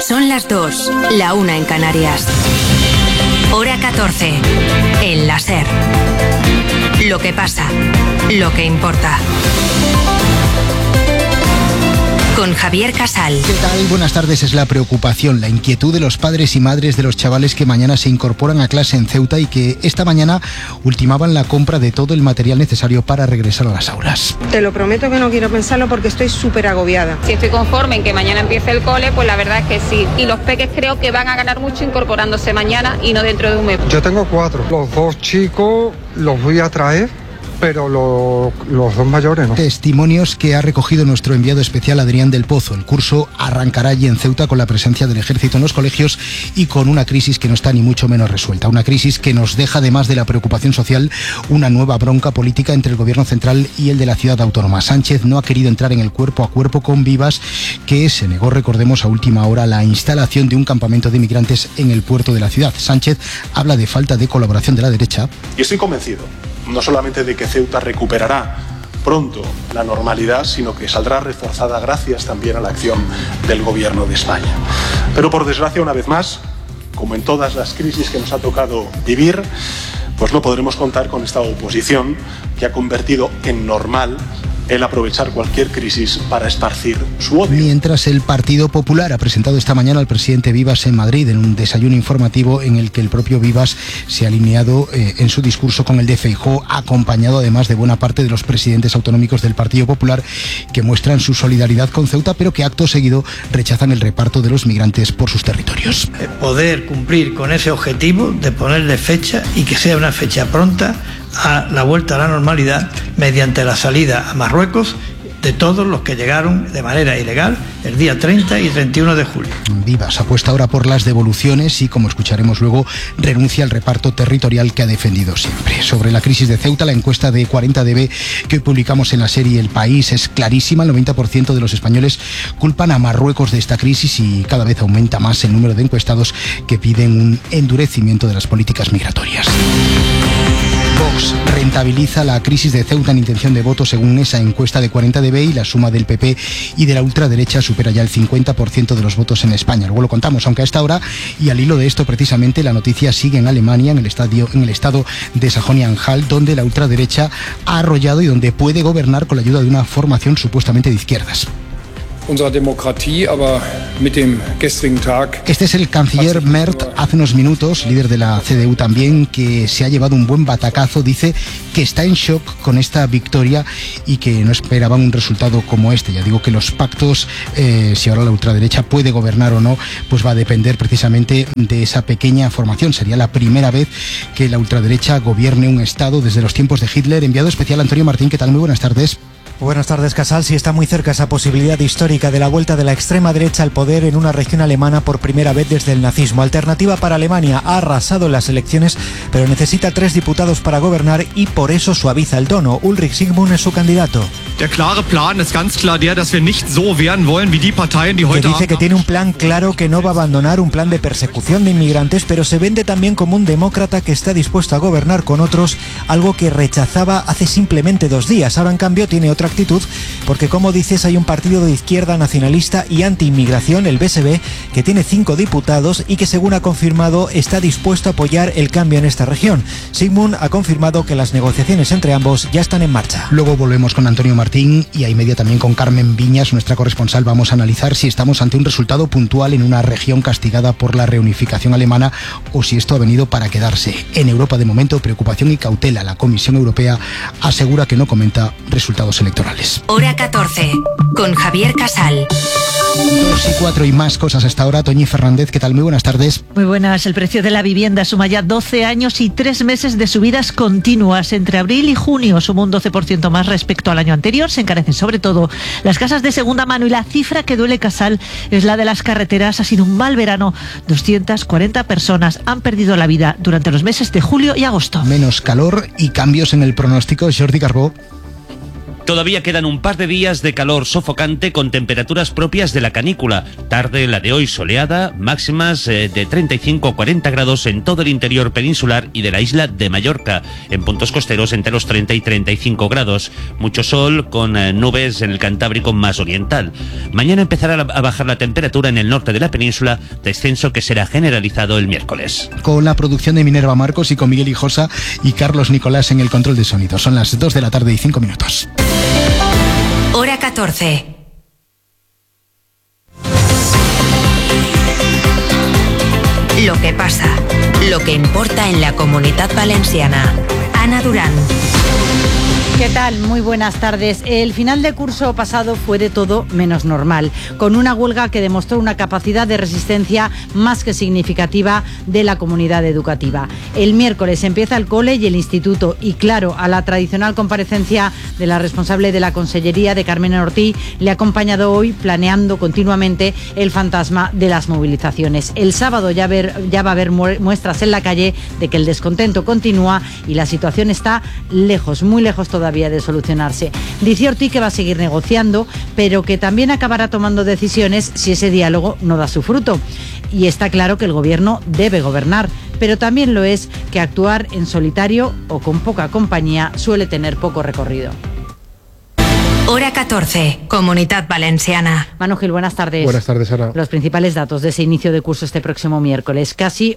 Son las 2, la 1 en Canarias. Hora 14, en la SER. Lo que pasa, lo que importa. Con Javier Casal. ¿Qué tal? Buenas tardes. Es la preocupación, la inquietud de los padres y madres de los chavales que mañana se incorporan a clase en Ceuta y que esta mañana ultimaban la compra de todo el material necesario para regresar a las aulas. Te lo prometo que no quiero pensarlo porque estoy súper agobiada. Si estoy conforme en que mañana empiece el cole, pues la verdad es que sí. Y los peques creo que van a ganar mucho incorporándose mañana y no dentro de un mes. Yo tengo 4. Los 2 chicos los voy a traer, pero los 2 mayores no. Testimonios que ha recogido nuestro enviado especial Adrián del Pozo. El curso arrancará allí en Ceuta con la presencia del ejército en los colegios y con una crisis que no está ni mucho menos resuelta. Una crisis que nos deja, además de la preocupación social, una nueva bronca política entre el gobierno central y el de la ciudad autónoma. Sánchez no ha querido entrar en el cuerpo a cuerpo con Vivas, que se negó, recordemos, a última hora la instalación de un campamento de inmigrantes en el puerto de la ciudad. Sánchez habla de falta de colaboración de la derecha. Y estoy convencido, no solamente de que Ceuta recuperará pronto la normalidad, sino que saldrá reforzada gracias también a la acción del Gobierno de España. Pero por desgracia, una vez más, como en todas las crisis que nos ha tocado vivir, pues no podremos contar con esta oposición que ha convertido en normal el aprovechar cualquier crisis para esparcir su odio. Mientras el Partido Popular ha presentado esta mañana al presidente Vivas en Madrid en un desayuno informativo en el que el propio Vivas se ha alineado en su discurso con el de Feijóo, acompañado además de buena parte de los presidentes autonómicos del Partido Popular que muestran su solidaridad con Ceuta, pero que acto seguido rechazan el reparto de los migrantes por sus territorios. Poder cumplir con ese objetivo de ponerle fecha y que sea una fecha pronta a la vuelta a la normalidad mediante la salida a Marruecos de todos los que llegaron de manera ilegal el día 30 y 31 de julio. Vivas apuesta ahora por las devoluciones y, como escucharemos luego, renuncia al reparto territorial que ha defendido siempre. Sobre la crisis de Ceuta, la encuesta de 40DB que hoy publicamos en la serie El País es clarísima. El 90% de los españoles culpan a Marruecos de esta crisis y cada vez aumenta más el número de encuestados que piden un endurecimiento de las políticas migratorias. Vox rentabiliza la crisis de Ceuta en intención de voto según esa encuesta de 40DB y la suma del PP y de la ultraderecha supera ya el 50% de los votos en España. Luego lo contamos, aunque a esta hora, y al hilo de esto precisamente, la noticia sigue en Alemania, en el estado de Sajonia-Anhalt, donde la ultraderecha ha arrollado y donde puede gobernar con la ayuda de una formación supuestamente de izquierdas. Este es el canciller Merz, hace unos minutos, líder de la CDU también, que se ha llevado un buen batacazo. Dice que está en shock con esta victoria y que no esperaban un resultado como este. Ya digo que los pactos, si ahora la ultraderecha puede gobernar o no, pues va a depender precisamente de esa pequeña formación. Sería la primera vez que la ultraderecha gobierne un estado desde los tiempos de Hitler. Enviado especial Antonio Martín, ¿qué tal? Muy buenas tardes. Buenas tardes, Casal. Sí, está muy cerca esa posibilidad histórica de la vuelta de la extrema derecha al poder en una región alemana por primera vez desde el nazismo. Alternativa para Alemania ha arrasado en las elecciones, pero necesita 3 diputados para gobernar y por eso suaviza el tono. Ulrich Sigmund es su candidato. Der klare Plan ist ganz klar der, dass wir nicht so werden wollen wie die Parteien, die heute dice que tiene un plan claro, que no va a abandonar un plan de persecución de inmigrantes, pero se vende también como un demócrata que está dispuesto a gobernar con otros, algo que rechazaba hace simplemente 2 días. Ahora, en cambio, tiene otra actitud, porque, como dices, hay un partido de izquierda nacionalista y anti-inmigración, el BSB, que tiene 5 diputados y que, según ha confirmado, está dispuesto a apoyar el cambio en esta región. Sigmund ha confirmado que las negociaciones entre ambos ya están en marcha. Luego volvemos con Antonio Martín y a media también con Carmen Viñas, nuestra corresponsal. Vamos a analizar si estamos ante un resultado puntual en una región castigada por la reunificación alemana o si esto ha venido para quedarse. En Europa, de momento, preocupación y cautela. La Comisión Europea asegura que no comenta resultados electorales. Hora 14, con Javier Casal. 2:04 y más cosas hasta ahora. Toñi Fernández, ¿qué tal? Muy buenas tardes. Muy buenas. El precio de la vivienda suma ya 12 años y 3 meses de subidas continuas. Entre abril y junio sumó un 12% más respecto al año anterior. Se encarecen sobre todo las casas de segunda mano y la cifra que duele, Casal, es la de las carreteras. Ha sido un mal verano. 240 personas han perdido la vida durante los meses de julio y agosto. Menos calor y cambios en el pronóstico. Jordi Carbó. Todavía quedan un par de días de calor sofocante con temperaturas propias de la canícula. Tarde la de hoy soleada, máximas de 35 o 40 grados en todo el interior peninsular y de la isla de Mallorca. En puntos costeros entre los 30 y 35 grados. Mucho sol con nubes en el Cantábrico más oriental. Mañana empezará a bajar la temperatura en el norte de la península, descenso que será generalizado el miércoles. Con la producción de Minerva Marcos y con Miguel Hijosa y Carlos Nicolás en el control de sonido. Son las 2 de la tarde y 5 minutos. Hora 14. Lo que pasa, lo que importa en la Comunitat Valenciana. Ana Durán. ¿Qué tal? Muy buenas tardes. El final de curso pasado fue de todo menos normal, con una huelga que demostró una capacidad de resistencia más que significativa de la comunidad educativa. El miércoles empieza el cole y el instituto y, claro, a la tradicional comparecencia de la responsable de la Consellería, de Carmen Ortiz, le ha acompañado hoy planeando continuamente el fantasma de las movilizaciones. El sábado ya va a haber muestras en la calle de que el descontento continúa y la situación está lejos, muy lejos todavía de solucionarse. Dice Ortiz que va a seguir negociando, pero que también acabará tomando decisiones si ese diálogo no da su fruto. Y está claro que el gobierno debe gobernar, pero también lo es que actuar en solitario o con poca compañía suele tener poco recorrido. Hora 14, Comunitat Valenciana. Manu Gil, buenas tardes. Buenas tardes, Ana. Los principales datos de ese inicio de curso este próximo miércoles. Casi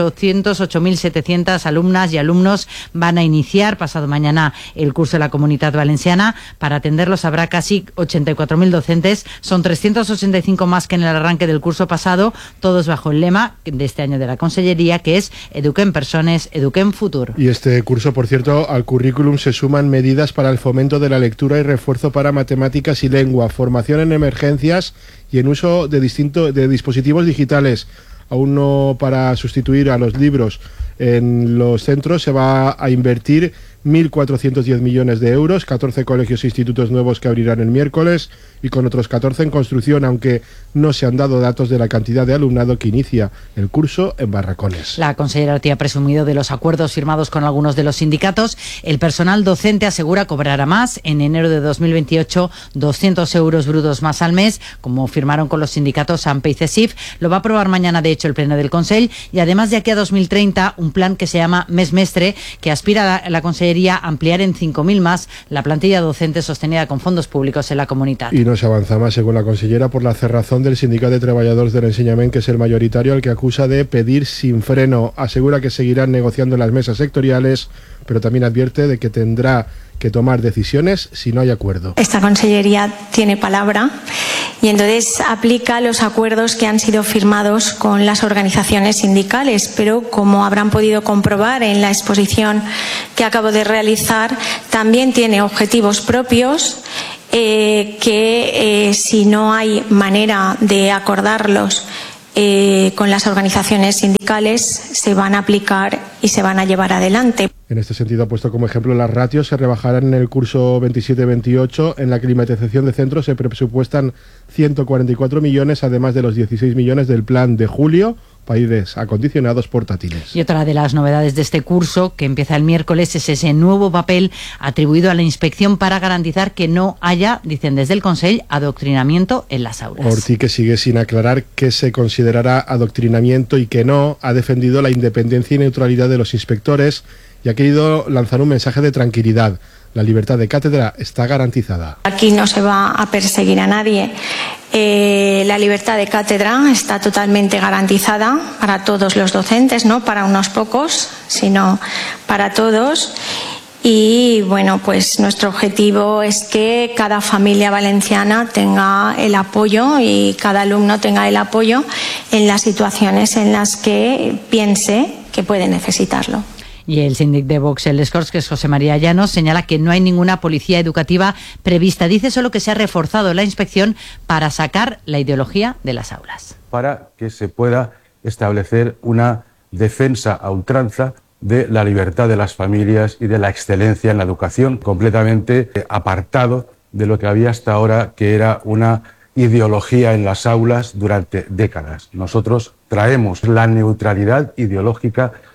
808.700 alumnas y alumnos van a iniciar pasado mañana el curso de la Comunitat Valenciana. Para atenderlos habrá casi 84.000 docentes. Son 385 más que en el arranque del curso pasado, todos bajo el lema de este año de la Consellería, que es Eduquem Persones, Eduquem Futur. Y este curso, por cierto, al currículum se suman medidas para el fomento de la lectura y refuerzo para matemáticas y lengua, formación en emergencias y en uso de dispositivos digitales. Aún no para sustituir a los libros en los centros se va a invertir 1.410 millones de euros, 14 colegios e institutos nuevos que abrirán el miércoles y con otros 14 en construcción, aunque no se han dado datos de la cantidad de alumnado que inicia el curso en barracones. La consellera Ortiz ha presumido de los acuerdos firmados con algunos de los sindicatos. El personal docente asegura cobrará más. En enero de 2028, 200 euros brutos más al mes, como firmaron con los sindicatos AMPE y CESIF. Lo va a aprobar mañana, de hecho, el Pleno del Consell. Y además, de aquí a 2030, un plan que se llama Mes Mestre, que aspira a la Consellería a ampliar en 5.000 más la plantilla docente sostenida con fondos públicos en la comunidad. Y no se avanza más, según la consellera, por la cerrazón del Sindicato de Trabajadores del Enseñamiento, que es el mayoritario, al que acusa de pedir sin freno. Asegura que seguirán negociando en las mesas sectoriales, pero también advierte de que tendrá que tomar decisiones si no hay acuerdo. Esta consellería tiene palabra y entonces aplica los acuerdos que han sido firmados con las organizaciones sindicales, pero como habrán podido comprobar en la exposición que acabo de realizar, también tiene objetivos propios que si no hay manera de acordarlos con las organizaciones sindicales, se van a aplicar y se van a llevar adelante. En este sentido ha puesto como ejemplo las ratios. Se rebajarán en el curso 27-28. En la climatización de centros se presupuestan 144 millones, además de los 16 millones del plan de julio para aires acondicionados portátiles. Y otra de las novedades de este curso, que empieza el miércoles, es ese nuevo papel atribuido a la inspección para garantizar que no haya, dicen desde el Consell, adoctrinamiento en las aulas. Ortiz, que sigue sin aclarar qué se considerará adoctrinamiento y qué no, ha defendido la independencia y neutralidad de los inspectores y ha querido lanzar un mensaje de tranquilidad. La libertad de cátedra está garantizada. Aquí no se va a perseguir a nadie. La libertad de cátedra está totalmente garantizada para todos los docentes, no para unos pocos, sino para todos. Y bueno, pues nuestro objetivo es que cada familia valenciana tenga el apoyo y cada alumno tenga el apoyo en las situaciones en las que piense que puede necesitarlo. Y el síndic de Vox, el Escorts, que es José María Llanos, señala que no hay ninguna policía educativa prevista. Dice solo que se ha reforzado la inspección para sacar la ideología de las aulas. Para que se pueda establecer una defensa a ultranza de la libertad de las familias y de la excelencia en la educación, completamente apartado de lo que había hasta ahora, que era una ideología en las aulas durante décadas. Nosotros traemos la neutralidad ideológica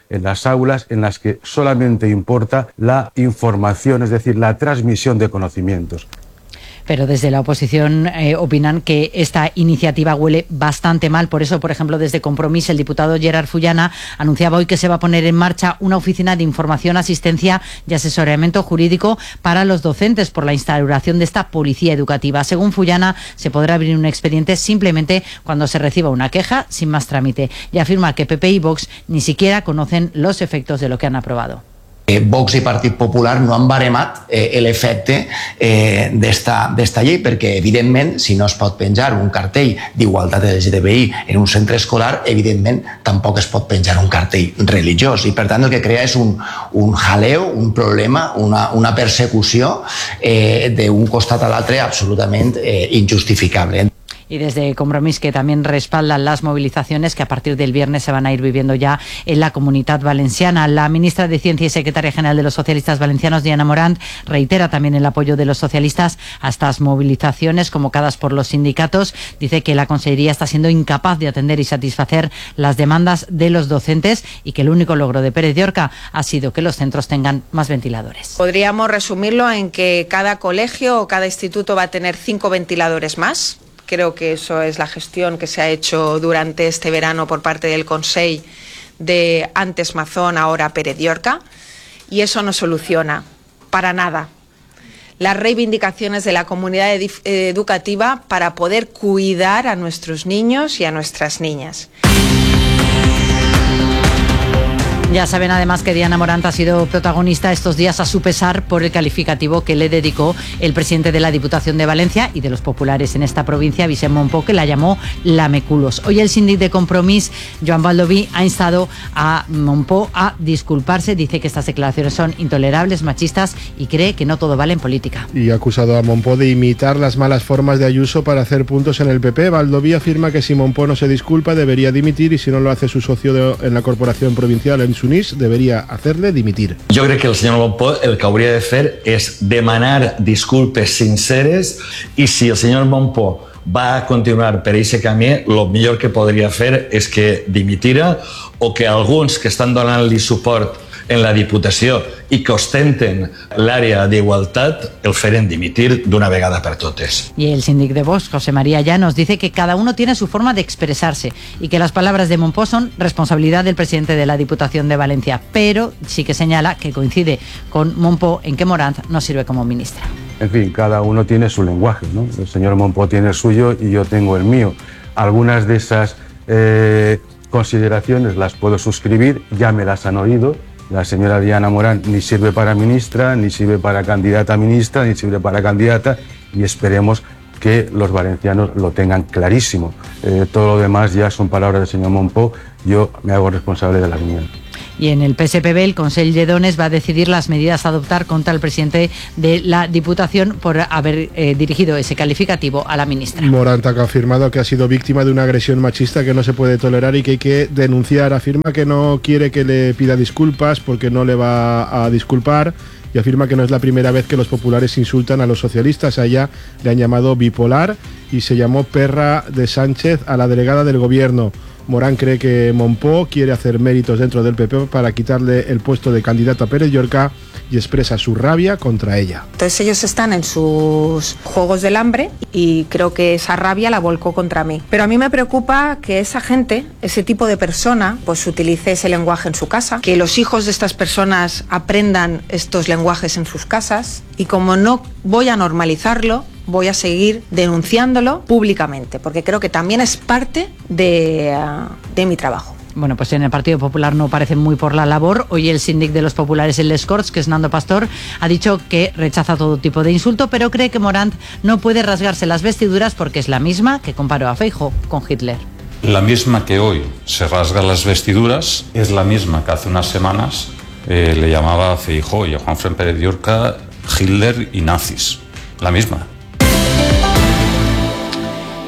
en las aulas en las que solamente importa la información, es decir, la transmisión de conocimientos. Pero desde la oposición opinan que esta iniciativa huele bastante mal. Por eso, por ejemplo, desde Compromís, el diputado Gerard Fullana anunciaba hoy que se va a poner en marcha una oficina de información, asistencia y asesoramiento jurídico para los docentes por la instauración de esta policía educativa. Según Fullana, se podrá abrir un expediente simplemente cuando se reciba una queja, sin más trámite. Y afirma que PP y Vox ni siquiera conocen los efectos de lo que han aprobado. Vox i Partit Popular no han baremat l'efecte d'esta llei perquè, evidentment, si no es pot penjar un cartell d'igualtat LGTBI en un centre escolar, evidentment, tampoc es pot penjar un cartell religiós. I, per tant, el que crea és un jaleo, un problema, una persecució d'un costat a l'altre absolutament injustificable. Y desde Compromís, que también respaldan las movilizaciones que a partir del viernes se van a ir viviendo ya en la Comunitat Valenciana. La ministra de Ciencia y secretaria general de los socialistas valencianos, Diana Morant, reitera también el apoyo de los socialistas a estas movilizaciones convocadas por los sindicatos. Dice que la Consellería está siendo incapaz de atender y satisfacer las demandas de los docentes y que el único logro de Pérez Llorca ha sido que los centros tengan más ventiladores. Podríamos resumirlo en que cada colegio o cada instituto va a tener 5 ventiladores más. Creo que eso es la gestión que se ha hecho durante este verano por parte del Consell de antes Mazón, ahora Pérez Llorca, y eso no soluciona para nada las reivindicaciones de la comunidad educativa para poder cuidar a nuestros niños y a nuestras niñas. Ya saben además que Diana Morant ha sido protagonista estos días a su pesar por el calificativo que le dedicó el presidente de la Diputación de Valencia y de los populares en esta provincia, Vicent Mompó, que la llamó lameculos. Hoy el síndic de Compromís, Joan Baldoví, ha instado a Mompó a disculparse. Dice que estas declaraciones son intolerables, machistas y cree que no todo vale en política. Y ha acusado a Mompó de imitar las malas formas de Ayuso para hacer puntos en el PP. Baldoví afirma que si Mompó no se disculpa debería dimitir y si no lo hace su socio en la corporación provincial, en Sunís, debería hacerle dimitir. Jo crec que el senyor Mompó el que hauria de fer és demanar disculpes sinceres i si el senyor Mompó va a continuar per aquest camí, el millor que podria fer és que dimitira o que alguns que estan donant-li suport en la Diputació i que ostenten l'àrea d'igualtat el feren dimitir d'una vegada per totes. Y el síndic de Vox, José María Llanos, dice que cada uno tiene su forma de expresarse y que las palabras de Mompó son responsabilidad del presidente de la Diputación de Valencia, pero sí que señala que coincide con Mompó en que Morant no sirve como ministra. En fin, cada uno tiene su lenguaje, ¿no? El señor Mompó tiene el suyo y yo tengo el mío. Algunas de esas consideraciones las puedo suscribir, ya me las han oído. La señora Diana Morant ni sirve para ministra, ni sirve para candidata a ministra, ni sirve para candidata y esperemos que los valencianos lo tengan clarísimo. Todo lo demás ya son palabras del señor Mompó, yo me hago responsable de las mías. Y en el PSPB, el Consell de Dones va a decidir las medidas a adoptar contra el presidente de la Diputación por haber dirigido ese calificativo a la ministra. Morant ha afirmado que ha sido víctima de una agresión machista que no se puede tolerar y que hay que denunciar. Afirma que no quiere que le pida disculpas porque no le va a disculpar y afirma que no es la primera vez que los populares insultan a los socialistas. A ella le han llamado bipolar y se llamó perra de Sánchez a la delegada del gobierno. Morant cree que Mompó quiere hacer méritos dentro del PP para quitarle el puesto de candidato a Pérez Llorca y expresa su rabia contra ella. Entonces ellos están en sus juegos del hambre y creo que esa rabia la volcó contra mí. Pero a mí me preocupa que esa gente, ese tipo de persona, pues utilice ese lenguaje en su casa, que los hijos de estas personas aprendan estos lenguajes en sus casas y como no voy a normalizarlo, voy a seguir denunciándolo públicamente, porque creo que también es parte de mi trabajo. Bueno, pues en el Partido Popular no parecen muy por la labor. Hoy el síndic de los populares en Les Corts, que es Nando Pastor, ha dicho que rechaza todo tipo de insulto, pero cree que Morant no puede rasgarse las vestiduras porque es la misma que comparó a Feijóo con Hitler. La misma que hoy se rasga las vestiduras es la misma que hace unas semanas le llamaba a Feijóo y a Juanfran Pérez Llorca Hitler y nazis. La misma.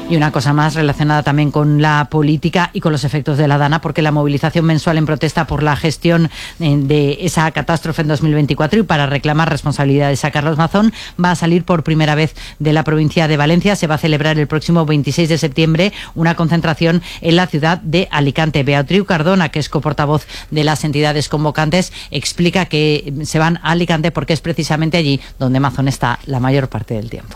Y una cosa más relacionada también con la política y con los efectos de la Dana, porque la movilización mensual en protesta por la gestión de esa catástrofe en 2024 y para reclamar responsabilidades a Carlos Mazón va a salir por primera vez de la provincia de Valencia. Se va a celebrar el próximo 26 de septiembre una concentración en la ciudad de Alicante. Beatriu Cardona, que es coportavoz de las entidades convocantes, explica que se van a Alicante porque es precisamente allí donde Mazón está la mayor parte del tiempo.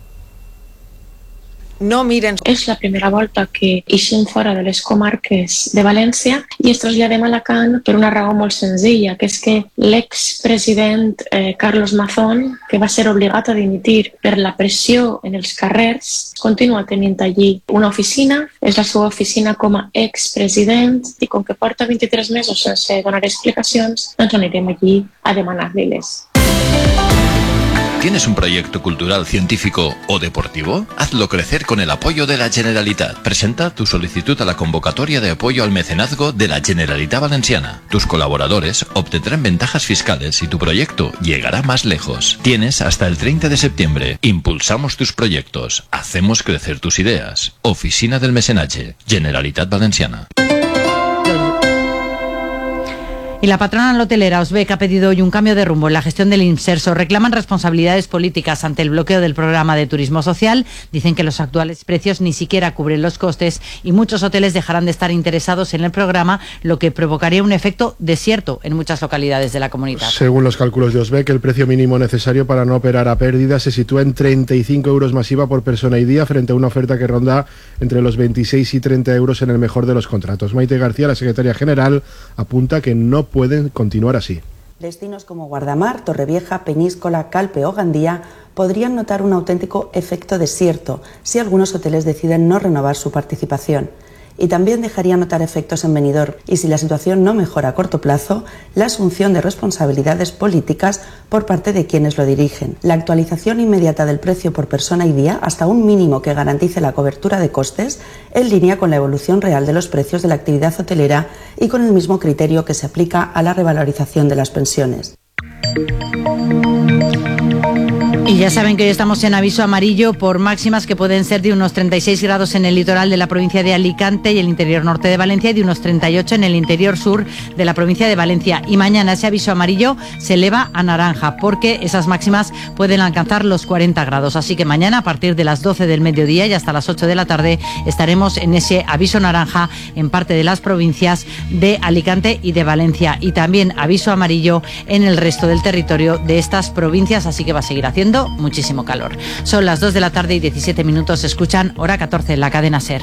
No miren. És la primera volta que ixim fora de les comarques de València i es traslladem a Alacant per una raó molt senzilla, que és que l'expresident Carlos Mazón, que va ser obligat a dimitir per la pressió en els carrers, continua tenint allí una oficina, és la seva oficina com a expresident, i com que porta 23 mesos sense donar explicacions, doncs anirem allí a demanar-li-les. ¿Tienes un proyecto cultural, científico o deportivo? Hazlo crecer con el apoyo de la Generalitat. Presenta tu solicitud a la convocatoria de apoyo al mecenazgo de la Generalitat Valenciana. Tus colaboradores obtendrán ventajas fiscales y tu proyecto llegará más lejos. Tienes hasta el 30 de septiembre. Impulsamos tus proyectos. Hacemos crecer tus ideas. Oficina del Mecenatge. Generalitat Valenciana. Y la patronal hotelera Osbec ha pedido hoy un cambio de rumbo en la gestión del Imserso. Reclaman responsabilidades políticas ante el bloqueo del programa de turismo social. Dicen que los actuales precios ni siquiera cubren los costes y muchos hoteles dejarán de estar interesados en el programa, lo que provocaría un efecto desierto en muchas localidades de la comunidad. Según los cálculos de Osbec, el precio mínimo necesario para no operar a pérdida se sitúa en 35 euros masiva por persona y día, frente a una oferta que ronda entre los 26 y 30 euros en el mejor de los contratos. Maite García, la secretaria general, apunta que no pueden continuar así. Destinos como Guardamar, Torrevieja, Peñíscola, Calpe o Gandía podrían notar un auténtico efecto desierto si algunos hoteles deciden no renovar su participación. Y también dejaría notar efectos en Benidorm, y si la situación no mejora a corto plazo, la asunción de responsabilidades políticas por parte de quienes lo dirigen. La actualización inmediata del precio por persona y día hasta un mínimo que garantice la cobertura de costes, en línea con la evolución real de los precios de la actividad hotelera y con el mismo criterio que se aplica a la revalorización de las pensiones. Y ya saben que hoy estamos en aviso amarillo por máximas que pueden ser de unos 36 grados en el litoral de la provincia de Alicante y el interior norte de Valencia y de unos 38 en el interior sur de la provincia de Valencia. Y mañana ese aviso amarillo se eleva a naranja porque esas máximas pueden alcanzar los 40 grados. Así que mañana a partir de las 12 del mediodía y hasta las 8 de la tarde estaremos en ese aviso naranja en parte de las provincias de Alicante y de Valencia. Y también aviso amarillo en el resto del territorio de estas provincias, así que va a seguir haciendo muchísimo calor. Son las 2 de la tarde y 17 minutos. Escuchan Hora 14 en la cadena SER.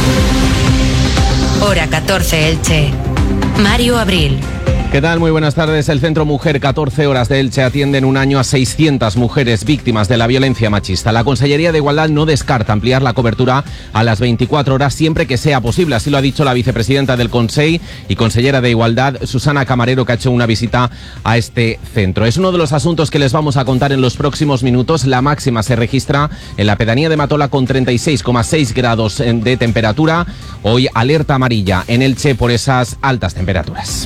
Hora 14 Elche. Mario Abril. ¿Qué tal? Muy buenas tardes. El Centro Mujer 14 Horas de Elche atiende en un año a 600 mujeres víctimas de la violencia machista. La Consellería de Igualdad no descarta ampliar la cobertura a las 24 horas siempre que sea posible. Así lo ha dicho la vicepresidenta del Consell y consellera de Igualdad, Susana Camarero, que ha hecho una visita a este centro. Es uno de los asuntos que les vamos a contar en los próximos minutos. La máxima se registra en la pedanía de Matola con 36,6 grados de temperatura. Hoy alerta amarilla en Elche por esas altas temperaturas.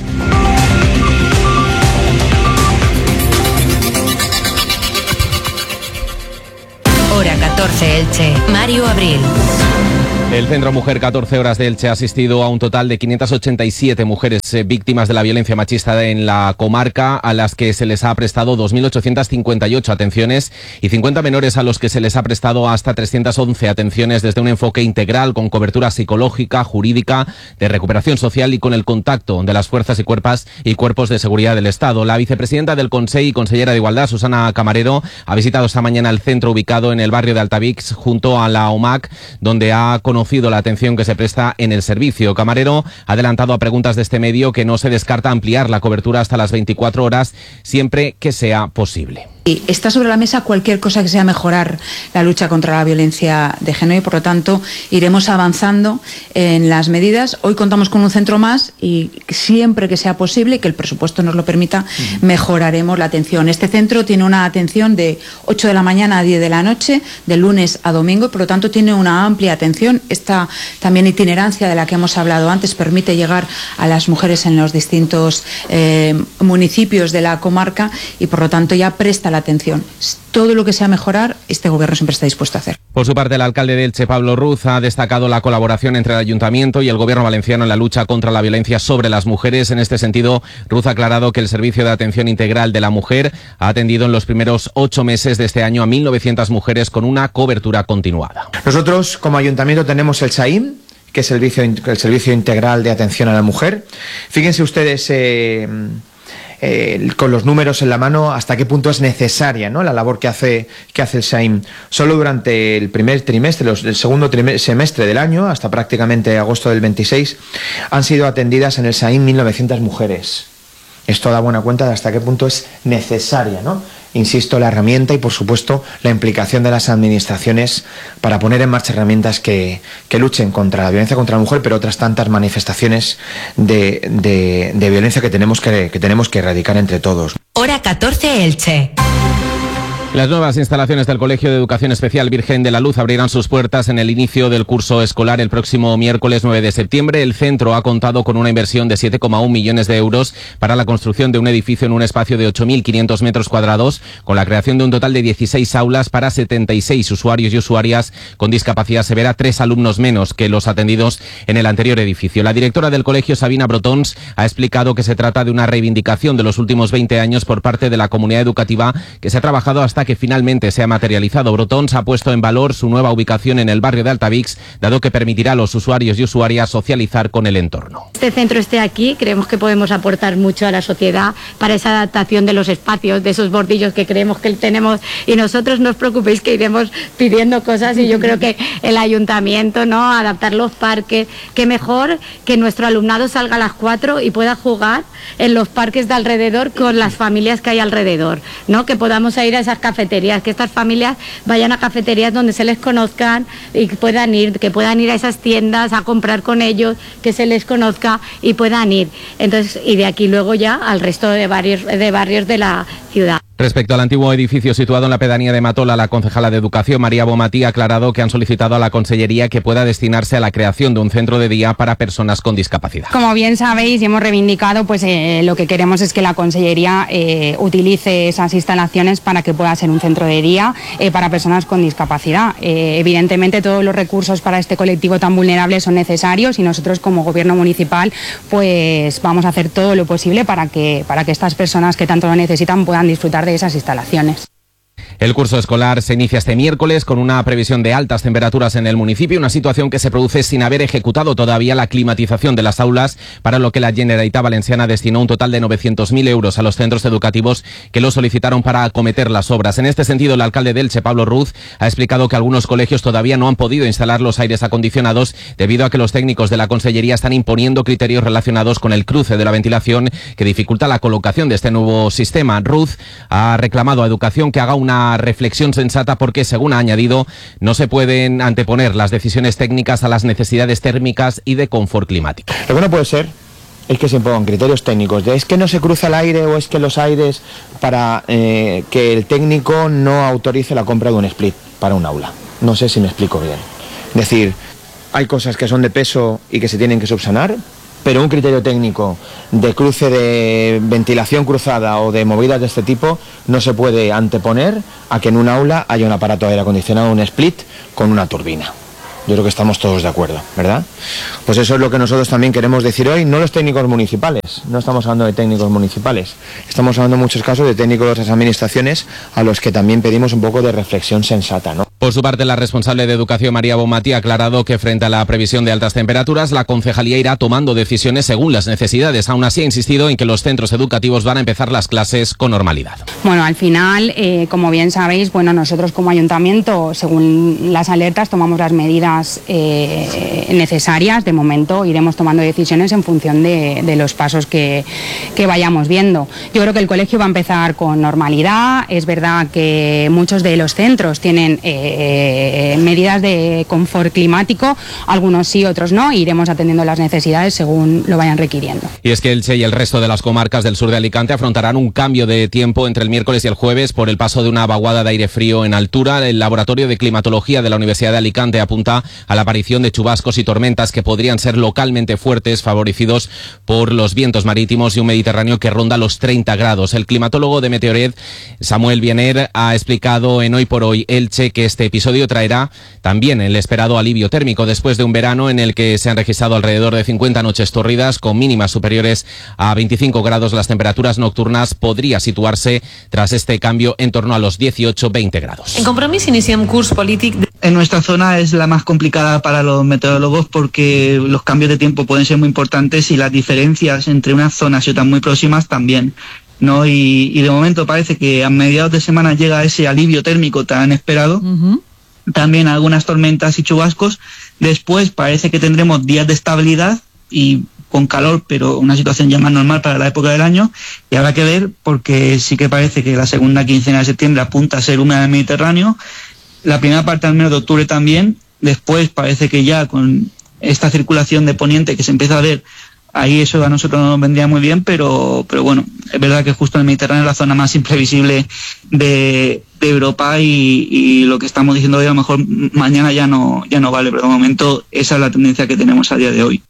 Hora 14 Elche. Mario Abril. El Centro Mujer 14 Horas de Elche ha asistido a un total de 587 mujeres víctimas de la violencia machista en la comarca, a las que se les ha prestado 2.858 atenciones y 50 menores a los que se les ha prestado hasta 311 atenciones desde un enfoque integral con cobertura psicológica, jurídica, de recuperación social y con el contacto de las fuerzas y cuerpos de seguridad del Estado. La vicepresidenta del Consell y consellera de Igualdad, Susana Camarero, ha visitado esta mañana el centro ubicado en el barrio de Altavix junto a la OMAC, donde ha conocido la atención que se presta en el servicio. Camarero ha adelantado a preguntas de este medio que no se descarta ampliar la cobertura hasta las 24 horas siempre que sea posible. Está sobre la mesa cualquier cosa que sea mejorar la lucha contra la violencia de género y, por lo tanto, iremos avanzando en las medidas. Hoy contamos con un centro más y siempre que sea posible, que el presupuesto nos lo permita, mejoraremos la atención. Este centro tiene una atención de 8 de la mañana a 10 de la noche, de lunes a domingo, y por lo tanto tiene una amplia atención. Esta también itinerancia de la que hemos hablado antes permite llegar a las mujeres en los distintos municipios de la comarca y, por lo tanto, ya presta la la atención. Todo lo que sea mejorar, este gobierno siempre está dispuesto a hacer. Por su parte, el alcalde de Elche, Pablo Ruz, ha destacado la colaboración entre el Ayuntamiento y el Gobierno valenciano en la lucha contra la violencia sobre las mujeres. En este sentido, Ruz ha aclarado que el Servicio de Atención Integral de la Mujer ha atendido en los primeros 8 meses de este año a 1.900 mujeres con una cobertura continuada. Nosotros, como Ayuntamiento, tenemos el SAIM, que es el Servicio Integral de Atención a la Mujer. Fíjense ustedes con los números en la mano hasta qué punto es necesaria, ¿no?, la labor que hace el SAIM. Solo durante el primer trimestre, el segundo semestre del año, hasta prácticamente agosto del 26, han sido atendidas en el SAIM 1.900 mujeres. Esto da buena cuenta de hasta qué punto es necesaria, ¿no?, insisto, la herramienta y, por supuesto, la implicación de las administraciones para poner en marcha herramientas que luchen contra la violencia contra la mujer, pero otras tantas manifestaciones de violencia que tenemos que erradicar entre todos. Hora 14 Elche. Las nuevas instalaciones del Colegio de Educación Especial Virgen de la Luz abrirán sus puertas en el inicio del curso escolar el próximo miércoles 9 de septiembre. El centro ha contado con una inversión de 7,1 millones de euros para la construcción de un edificio en un espacio de 8.500 metros cuadrados, con la creación de un total de 16 aulas para 76 usuarios y usuarias con discapacidad severa, 3 alumnos menos que los atendidos en el anterior edificio. La directora del colegio, Sabina Brotons, ha explicado que se trata de una reivindicación de los últimos 20 años por parte de la comunidad educativa que se ha trabajado hasta que finalmente se ha materializado. Brotons ha puesto en valor su nueva ubicación en el barrio de Altavix, dado que permitirá a los usuarios y usuarias socializar con el entorno. Este centro esté aquí, creemos que podemos aportar mucho a la sociedad para esa adaptación de los espacios, de esos bordillos que creemos que tenemos, y nosotros no os preocupéis que iremos pidiendo cosas, y yo creo que el ayuntamiento, ¿no?, adaptar los parques, que mejor que nuestro alumnado salga a las 4 y pueda jugar en los parques de alrededor con las familias que hay alrededor, ¿no?, que podamos ir a esas cafeterías, que estas familias vayan a cafeterías donde se les conozcan y que puedan ir a esas tiendas a comprar con ellos, que se les conozca y puedan ir. Entonces, y de aquí luego ya al resto de barrios de la ciudad. Respecto al antiguo edificio situado en la pedanía de Matola, la concejala de Educación, María Bomatí, ha aclarado que han solicitado a la Consellería que pueda destinarse a la creación de un centro de día para personas con discapacidad. Como bien sabéis y hemos reivindicado, pues lo que queremos es que la Consellería utilice esas instalaciones para que pueda ser un centro de día para personas con discapacidad. Evidentemente todos los recursos para este colectivo tan vulnerable son necesarios, y nosotros como Gobierno municipal pues vamos a hacer todo lo posible para que estas personas que tanto lo necesitan puedan disfrutar de esas instalaciones. El curso escolar se inicia este miércoles con una previsión de altas temperaturas en el municipio, una situación que se produce sin haber ejecutado todavía la climatización de las aulas, para lo que la Generalitat Valenciana destinó un total de 900.000 euros a los centros educativos que lo solicitaron para acometer las obras. En este sentido, el alcalde de Elche, Pablo Ruz, ha explicado que algunos colegios todavía no han podido instalar los aires acondicionados debido a que los técnicos de la Consellería están imponiendo criterios relacionados con el cruce de la ventilación que dificulta la colocación de este nuevo sistema. Ruz ha reclamado a Educación que haga una reflexión sensata porque, según ha añadido, no se pueden anteponer las decisiones técnicas a las necesidades térmicas y de confort climático. Lo que no puede ser es que se impongan criterios técnicos de es que no se cruza el aire o es que los aires, para que el técnico no autorice la compra de un split para un aula. No sé si me explico bien. Es decir, hay cosas que son de peso y que se tienen que subsanar, pero un criterio técnico de cruce de ventilación cruzada o de movidas de este tipo no se puede anteponer a que en un aula haya un aparato de aire acondicionado, un split con una turbina. Yo creo que estamos todos de acuerdo, ¿verdad? Pues eso es lo que nosotros también queremos decir hoy, no los técnicos municipales, no estamos hablando de técnicos municipales, estamos hablando en muchos casos de técnicos de otras administraciones a los que también pedimos un poco de reflexión sensata, ¿no? Por su parte, la responsable de Educación, María Bomatí, ha aclarado que frente a la previsión de altas temperaturas, la concejalía irá tomando decisiones según las necesidades. Aún así, ha insistido en que los centros educativos van a empezar las clases con normalidad. Bueno, al final, como bien sabéis, nosotros como ayuntamiento, según las alertas, tomamos las medidas necesarias. De momento iremos tomando decisiones en función de los pasos que vayamos viendo. Yo creo que el colegio va a empezar con normalidad. Es verdad que muchos de los centros tienen medidas de confort climático, algunos sí, otros no, e iremos atendiendo las necesidades según lo vayan requiriendo. Y es que Elche y el resto de las comarcas del sur de Alicante afrontarán un cambio de tiempo entre el miércoles y el jueves por el paso de una vaguada de aire frío en altura. El Laboratorio de Climatología de la Universidad de Alicante apunta a la aparición de chubascos y tormentas que podrían ser localmente fuertes, favorecidos por los vientos marítimos y un Mediterráneo que ronda los 30 grados. El climatólogo de Meteored, Samuel Biener, ha explicado en Hoy por Hoy Elche que este episodio traerá también el esperado alivio térmico después de un verano en el que se han registrado alrededor de 50 noches tórridas con mínimas superiores a 25 grados. Las temperaturas nocturnas podría situarse tras este cambio en torno a los 18-20 grados. En Compromís iniciem curs polític. En nuestra zona es la más complicada para los meteorólogos porque los cambios de tiempo pueden ser muy importantes y las diferencias entre unas zonas y otras muy próximas también, ¿no? Y de momento parece que a mediados de semana llega ese alivio térmico tan esperado. También algunas tormentas y chubascos. Después parece que tendremos días de estabilidad y con calor, pero una situación ya más normal para la época del año, y habrá que ver porque sí que parece que la segunda quincena de septiembre apunta a ser húmeda en el Mediterráneo, la primera parte al menos de octubre también. Después parece que ya con esta circulación de poniente que se empieza a ver, ahí eso a nosotros no nos vendría muy bien, pero bueno, es verdad que justo en el Mediterráneo es la zona más imprevisible de Europa y lo que estamos diciendo hoy a lo mejor mañana ya no vale, pero de momento esa es la tendencia que tenemos a día de hoy.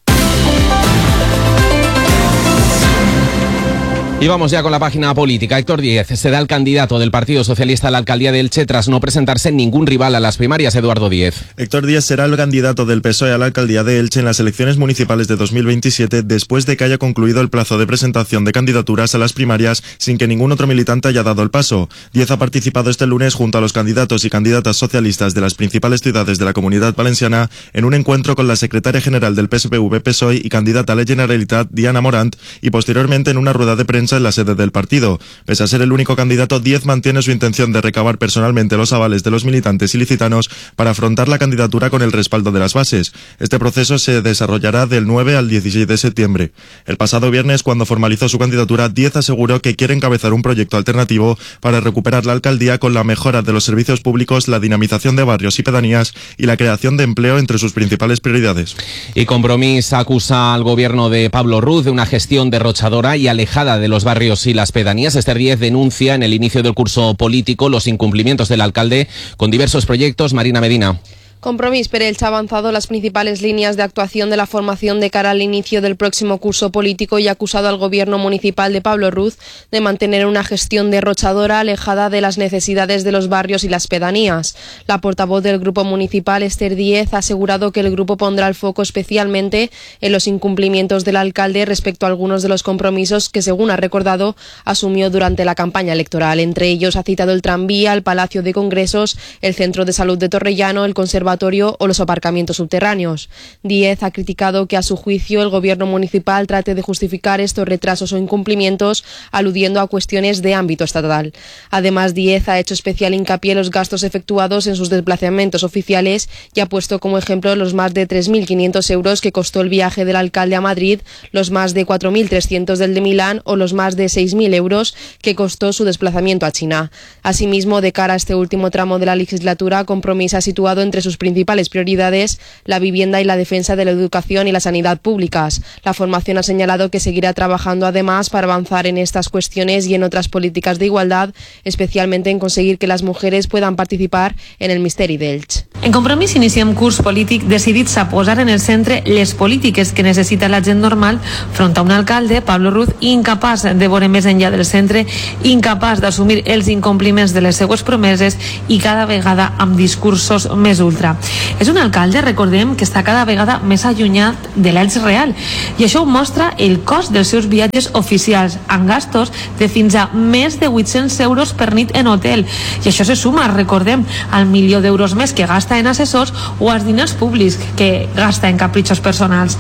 Y vamos ya con la página política. Héctor Díez será el candidato del Partido Socialista a la alcaldía de Elche tras no presentarse ningún rival a las primarias. Eduardo Díez. Héctor Díez será el candidato del PSOE a la alcaldía de Elche en las elecciones municipales de 2027 después de que haya concluido el plazo de presentación de candidaturas a las primarias sin que ningún otro militante haya dado el paso. Díez ha participado este lunes junto a los candidatos y candidatas socialistas de las principales ciudades de la Comunidad Valenciana en un encuentro con la secretaria general del PSPV-PSOE y candidata a la Generalitat, Diana Morant, y posteriormente en una rueda de prensa en la sede del partido. Pese a ser el único candidato, Díez mantiene su intención de recabar personalmente los avales de los militantes ilicitanos para afrontar la candidatura con el respaldo de las bases. Este proceso se desarrollará del 9 al 16 de septiembre. El pasado viernes, cuando formalizó su candidatura, Díez aseguró que quiere encabezar un proyecto alternativo para recuperar la alcaldía con la mejora de los servicios públicos, la dinamización de barrios y pedanías y la creación de empleo entre sus principales prioridades. Y Compromís acusa al gobierno de Pablo Ruz de una gestión derrochadora y alejada de los barrios y las pedanías. Esther Díez denuncia en el inicio del curso político los incumplimientos del alcalde con diversos proyectos. Marina Medina. Compromís per Elche ha avanzado las principales líneas de actuación de la formación de cara al inicio del próximo curso político y ha acusado al gobierno municipal de Pablo Ruz de mantener una gestión derrochadora alejada de las necesidades de los barrios y las pedanías. La portavoz del grupo municipal, Esther Díez, ha asegurado que el grupo pondrá el foco especialmente en los incumplimientos del alcalde respecto a algunos de los compromisos que, según ha recordado, asumió durante la campaña electoral. Entre ellos ha citado el tranvía, el Palacio de Congresos, el Centro de Salud de Torrellano, el Conservatorio o los aparcamientos subterráneos. Díez ha criticado que a su juicio el gobierno municipal trate de justificar estos retrasos o incumplimientos aludiendo a cuestiones de ámbito estatal. Además, Díez ha hecho especial hincapié en los gastos efectuados en sus desplazamientos oficiales y ha puesto como ejemplo los más de 3.500 euros que costó el viaje del alcalde a Madrid, los más de 4.300 del de Milán o los más de 6.000 euros que costó su desplazamiento a China. Asimismo, de cara a este último tramo de la legislatura, Compromís ha situado entre sus principales prioridades la vivienda y la defensa de la educación y la sanidad públicas. La formación ha señalado que seguirá trabajando además para avanzar en estas cuestiones y en otras políticas de igualdad, especialmente en conseguir que las mujeres puedan participar en el Misteri d'Elx. En Compromís iniciem curs polític decidits a posar en el centre les polítiques que necessita la gent normal front a un alcalde, Pablo Ruz, incapaç de veure més enllà del centre, incapaç d'assumir els incompliments de les seues promeses i cada vegada amb discursos més ultra. És un alcalde, recordem, que està cada vegada més allunyat de l'Elx real i això ho mostra el cost dels seus viatges oficials amb gastos de fins a més de 800 euros per nit en hotel i això se suma, recordem, al 1.000.000 d'euros més que gasta en assessors o als diners públics que gasta en capritxos personals.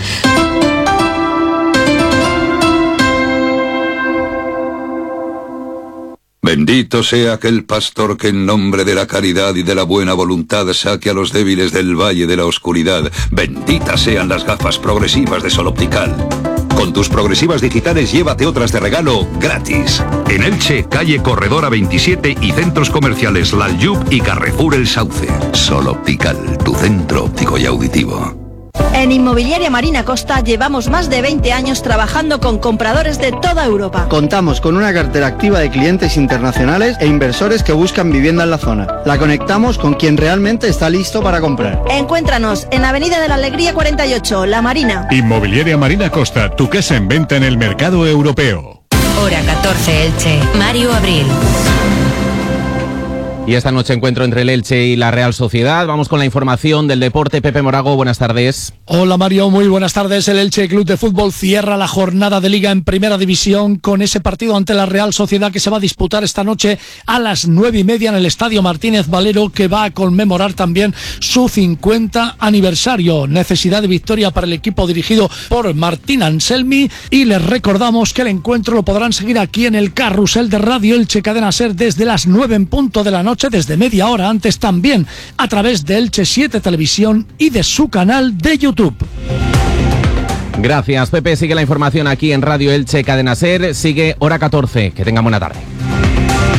Bendito sea aquel pastor que en nombre de la caridad y de la buena voluntad saque a los débiles del valle de la oscuridad. Benditas sean las gafas progresivas de Sol Optical. Con tus progresivas digitales llévate otras de regalo gratis. En Elche, calle Corredora 27 y centros comerciales Lalyub y Carrefour El Sauce. Sol Optical, tu centro óptico y auditivo. En Inmobiliaria Marina Costa llevamos más de 20 años trabajando con compradores de toda Europa. Contamos con una cartera activa de clientes internacionales e inversores que buscan vivienda en la zona. La conectamos con quien realmente está listo para comprar. Encuéntranos en Avenida de la Alegría 48, La Marina. Inmobiliaria Marina Costa, tu casa en venta en el mercado europeo. Hora 14 Elche. Mario Abril. Y esta noche encuentro entre el Elche y la Real Sociedad. Vamos con la información del deporte. Pepe Morago, buenas tardes. Hola Mario, muy buenas tardes. El Elche Club de Fútbol cierra la jornada de Liga en Primera División con ese partido ante la Real Sociedad que se va a disputar esta noche a las 9:30 en el Estadio Martínez Valero, que va a conmemorar también su 50 aniversario. Necesidad de victoria para el equipo dirigido por Martín Anselmi, y les recordamos que el encuentro lo podrán seguir aquí en el carrusel de Radio Elche Cadena SER desde las 9 en punto de la noche, desde media hora antes también a través de Elche 7 Televisión y de su canal de YouTube. Gracias, Pepe. Sigue la información aquí en Radio Elche Cadena SER. Sigue Hora 14. Que tengan buena tarde.